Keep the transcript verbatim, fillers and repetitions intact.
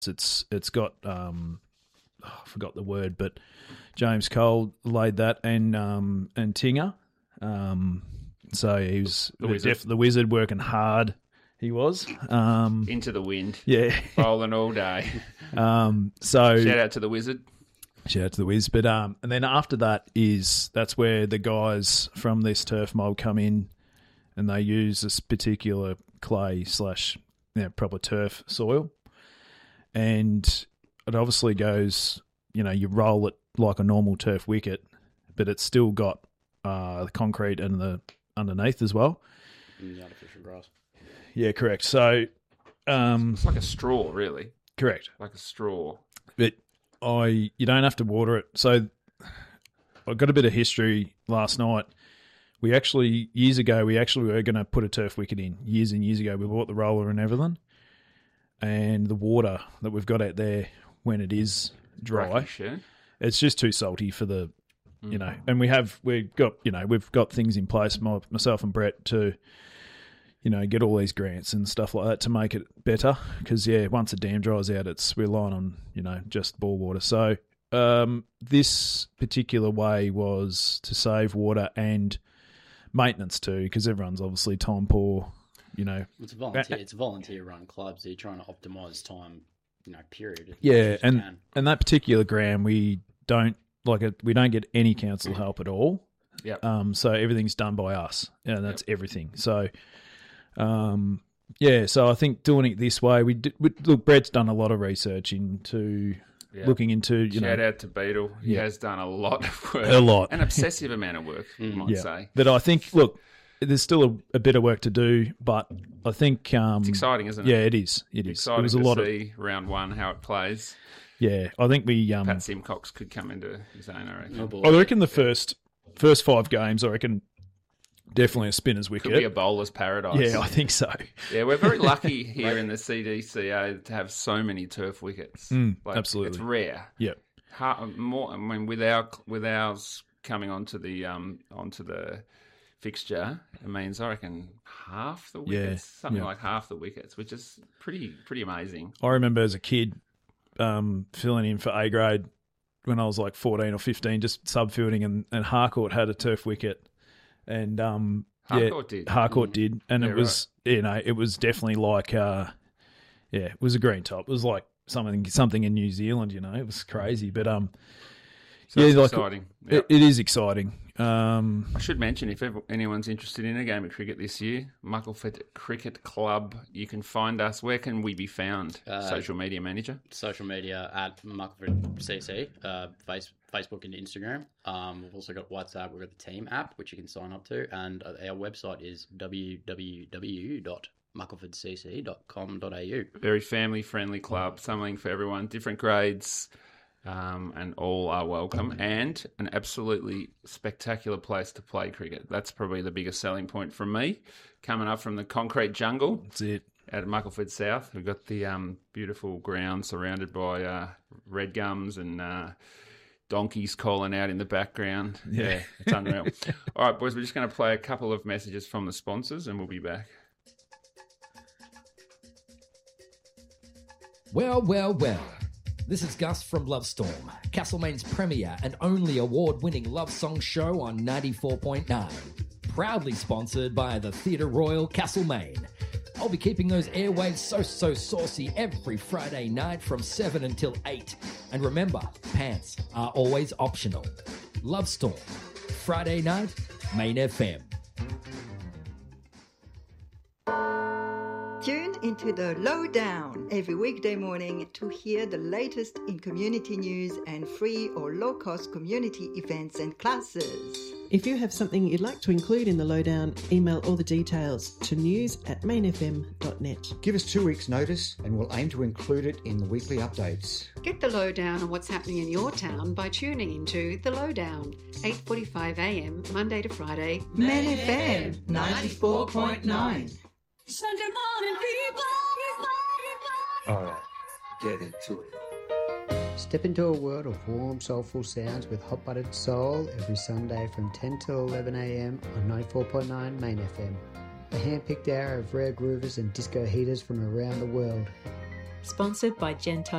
It's it's got um, oh, I forgot the word, but James Cole laid that and um and Tinger. Um, so he was The the, wizard. def, the wizard working hard. He was. Um, Into the wind. yeah. Bowling all day. Um, so Shout out to the wizard. Shout out to the Wiz. But um, and then after that is that's where the guys from this turf mold come in, and they use this particular clay slash you know, proper turf soil, and it obviously goes. You know, you roll it like a normal turf wicket, but it's still got uh, the concrete and the underneath as well. And the artificial grass. Yeah, correct. So, um, It's like a straw, really. correct. Like a straw. But I you don't have to water it. So I got a bit of history last night. We actually years ago we actually were going to put a turf wicket in years and years ago. We bought the roller and everything, and the water that we've got out there when it is dry, Brackish, yeah? it's just too salty for the you know. And we have we've got you know we've got things in place, my, myself and Brett to. You know, get all these grants and stuff like that to make it better. Because, yeah, once the dam dries out, it's we're relying on, you know, just bore water. So um, this particular way was to save water and maintenance too, because everyone's obviously time poor, you know. It's a volunteer. It's a volunteer-run club, so you're trying to optimise time, you know, period. as Yeah, much as you and, can. and that particular ground, we don't, like, it, we don't get any council help at all. Yep. Um, so everything's done by us, and that's yep. everything. So... Um, yeah, so I think doing it this way, we, did, we look. Brett's done a lot of research into Yeah. looking into you Shout know out to Beetle. He Yeah. has done a lot of work. a lot, An obsessive amount of work, you might yeah. say. But I think look, there's still a, a bit of work to do, but I think um, It's exciting, isn't it? Yeah, it is. It is. Exciting it was a to lot see round one how it plays. of yeah. I think we um, Pat Simcox could come into his own, I reckon. Oh, boy. I reckon the first first five games, I reckon definitely a spinner's wicket. Could be a bowler's paradise. Yeah, I think so. Yeah, we're very lucky here in the C D C A to have so many turf wickets. Mm, absolutely. It's rare. Yeah. Ha- more, I mean, with our with ours coming onto the um onto the fixture, it means I reckon half the wickets, Yeah, something yeah. like half the wickets, which is pretty pretty amazing. I remember as a kid um, filling in for A grade when I was like fourteen or fifteen, just subfielding, and, and Harcourt had a turf wicket. And um, Harcourt yeah, did. Harcourt Mm. did, and Yeah, it was you know it was definitely like uh, yeah, it was a green top. It was like something something in New Zealand, you know, it was crazy. But um, So yeah, it's like exciting. it, Yep. it is exciting. Um, I should mention, if ever, anyone's interested in a game of cricket this year, Muckleford Cricket Club, you can find us. Where can we be found? Uh, Social media manager? Social media at Muckleford C C, uh, face, Facebook and Instagram. Um, we've also got WhatsApp. We've got the team app, which you can sign up to. And uh, our website is w w w dot muckleford c c dot com dot a u. Very family-friendly club, something for everyone, different grades, um, and all are welcome. And an absolutely spectacular place to play cricket. That's probably the biggest selling point from me. Coming up from the concrete jungle that's it. out of Muckleford South, we've got the um, beautiful ground surrounded by uh, red gums and uh, donkeys calling out in the background. Yeah. Yeah, it's unreal. All right, boys, we're just going to play a couple of messages from the sponsors and we'll be back. Well, well, well. This is Gus from Lovestorm, Castlemaine's premier and only award-winning love song show on ninety-four point nine. Proudly sponsored by the Theatre Royal Castlemaine. I'll be keeping those airwaves so, so saucy every Friday night from seven until eight. And remember, pants are always optional. Lovestorm, Friday night, Main F M. Tune into the Lowdown every weekday morning to hear the latest in community news and free or low-cost community events and classes. If you have something you'd like to include in the Lowdown, email all the details to news at main f m dot net. Give us two weeks' notice and we'll aim to include it in the weekly updates. Get the lowdown on what's happening in your town by tuning into The Lowdown, eight forty-five a m, Monday to Friday. Main F M ninety-four point nine. Sunday morning people. All right, get into it. Step into a world of warm, soulful sounds with Hot Buttered Soul every Sunday from ten till eleven a m on ninety-four point nine Main F M. A hand-picked hour of rare groovers and disco heaters from around the world. Sponsored by Gentile